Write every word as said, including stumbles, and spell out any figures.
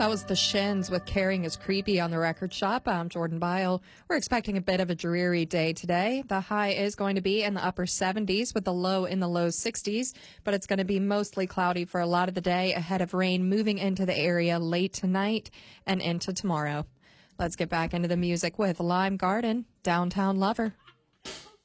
That was the Shins with Caring is Creepy on the Record Shop. I'm Jordan Byle. We're expecting a bit of a dreary day today. The high is going to be in the upper seventies with the low in the low sixties, but it's going to be mostly cloudy for a lot of the day ahead of rain moving into the area late tonight and into tomorrow. Let's get back into the music with Lime Garden, Downtown Lover.